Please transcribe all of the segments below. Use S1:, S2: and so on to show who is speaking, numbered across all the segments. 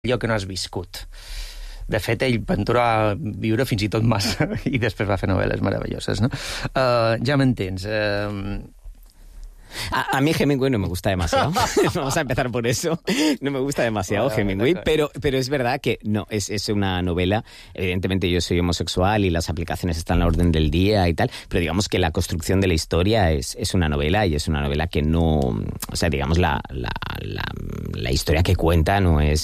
S1: allò que no has viscut. De fet, ell va viure fins i tot massa i després va fer novel·les meravelloses, ¿no? Ja m'entens.
S2: A mí Hemingway no me gusta demasiado. Vamos a empezar por eso. No me gusta demasiado Hemingway, pero es verdad que no, es una novela. Evidentemente yo soy homosexual y las aplicaciones están a la orden del día y tal, pero digamos que la construcción de la historia es una novela, y es una novela que no... O sea, digamos, la historia que cuenta no es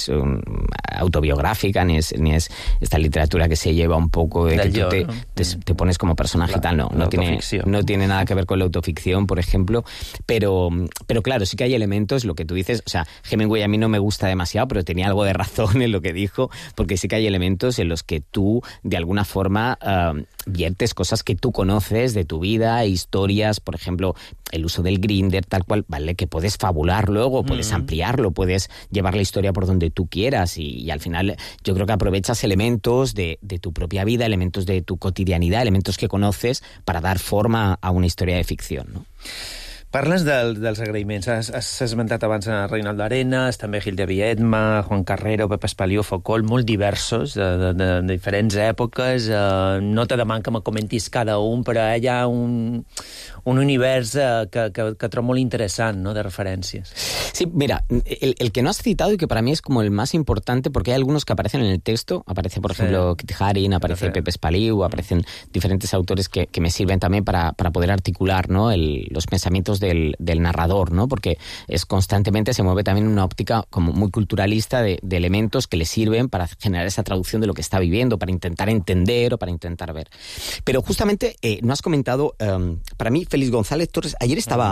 S2: autobiográfica, ni es esta literatura que se lleva un poco de que tú te pones como personaje y tal. No tiene nada que ver con la autoficción, por ejemplo. Pero claro, sí que hay elementos, lo que tú dices, o sea, Hemingway a mí no me gusta demasiado, pero tenía algo de razón en lo que dijo, porque sí que hay elementos en los que tú, de alguna forma, viertes cosas que tú conoces de tu vida, historias, por ejemplo, el uso del Grindr, tal cual, vale, que puedes fabular luego, puedes ampliarlo, puedes llevar la historia por donde tú quieras, y al final yo creo que aprovechas elementos de tu propia vida, elementos de tu cotidianidad, elementos que conoces para dar forma a una historia de ficción, ¿no?
S1: Parles dels agraïments. Has esmentat abans a Reinaldo Arenas, també Gil de Viedma, Juan Carrero, Pepe Espaliu, Foucault, molt diversos, de diferents èpoques. No te deman que me comentis cada un, però hi ha un univers que trobo molt interessant, ¿no?, de referències.
S2: Sí, mira, el que no has citado y que para mí es como el más importante, porque hay algunos que aparecen en el texto, aparece por ejemplo Kit Haring, aparece Pepe Espaliu, aparecen diferentes autores que me sirven también para poder articular, ¿no?, los pensamientos del narrador, ¿no?, porque constantemente se mueve también una óptica como muy culturalista de elementos que le sirven para generar esa traducción de lo que está viviendo, para intentar entender o para intentar ver. Pero justamente no has comentado, para mí Félix González Torres, ayer estaba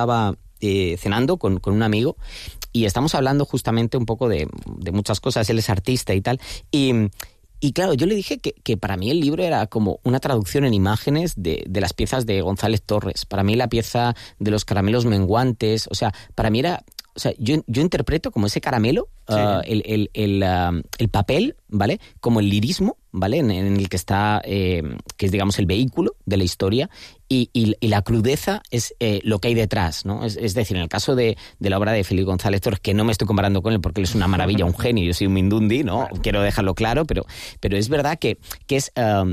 S2: cenando con un amigo y estamos hablando justamente un poco de muchas cosas. Él es artista y tal, y claro, yo le dije que para mí el libro era como una traducción en imágenes de las piezas de González Torres. Para mí la pieza de los caramelos menguantes, o sea, para mí era... O sea, yo interpreto como ese caramelo, el papel, ¿vale?, como el lirismo, ¿vale?, en el que está, que es, digamos, el vehículo de la historia, y la crudeza es lo que hay detrás, ¿no? Es decir, en el caso de la obra de Félix González Torres, que no me estoy comparando con él porque él es una maravilla, un genio, yo soy un mindundi, ¿no? Quiero dejarlo claro, pero es verdad que es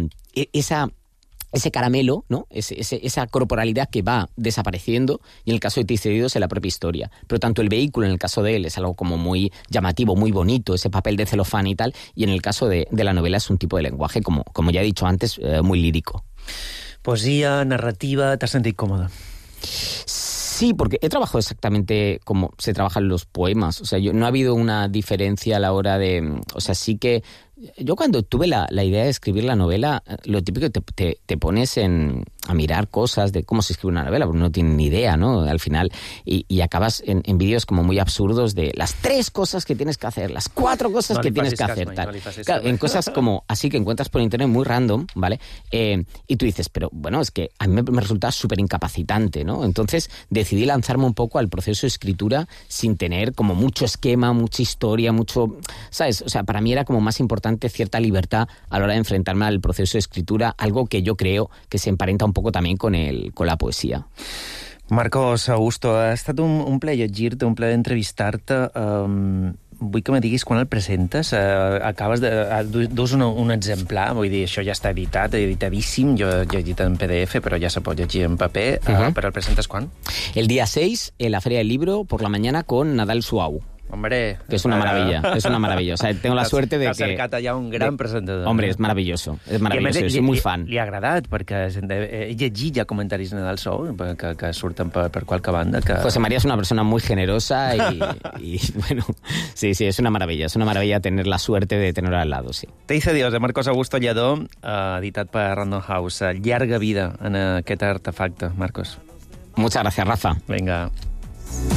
S2: ese caramelo, ¿no?, esa corporalidad que va desapareciendo, y en el caso de Tiseridos en la propia historia. Pero tanto el vehículo, en el caso de él, es algo como muy llamativo, muy bonito, ese papel de celofán y tal, y en el caso de la novela es un tipo de lenguaje, como ya he dicho antes, muy lírico.
S1: Poesía, narrativa, ¿te has sentido cómoda?
S2: Sí, porque he trabajado exactamente como se trabajan los poemas. O sea, no ha habido una diferencia a la hora de... O sea, sí que... Yo cuando tuve la idea de escribir la novela, lo típico te pones a mirar cosas de cómo se escribe una novela, porque no tienen ni idea, ¿no?, al final, y acabas en vídeos como muy absurdos de las 3 cosas que tienes que hacer, las 4 cosas que tienes que hacer, tal. Claro, en cosas como así que encuentras por internet muy random, ¿vale? Y tú dices, pero bueno, es que a mí me resulta súper incapacitante, ¿no? Entonces decidí lanzarme un poco al proceso de escritura sin tener como mucho esquema, mucha historia, mucho... ¿Sabes? O sea, para mí era como más importante cierta libertad a la hora de enfrentarme al proceso de escritura, algo que yo creo que se emparenta un poco también con la poesía.
S1: Marcos Augusto, ha estat un plaer llegir-te, un plaer entrevistar-te. Vull que me diguis quan el presentes. Acabes de... Dus un exemplar, vull dir, això ja està editat, editadíssim, jo he llegit en PDF, però ja se pot llegir en paper. Però el presentes quan?
S2: El día 6, en la Feria del Libro, por la mañana, con Nadal Suau.
S1: Hombre,
S2: que es una maravilla, es una maravilla. O sea, tengo la suerte de que...
S1: T'ha acercat allà un gran presentador.
S2: Hombre, és maravilloso, jo soy muy fan.
S1: Li ha agradat, perquè he llegit ja comentaris de Nadal Suau que surten per qualque banda.
S2: José María es una persona muy generosa y bueno, sí, es una maravilla tener la suerte de tenerlo al lado, sí.
S1: Te dice Dios, de Marcos Augusto Lledó, editat per Random House. Llarga vida en aquest artefacte, Marcos.
S2: Muchas gracias, Rafa.
S1: Venga.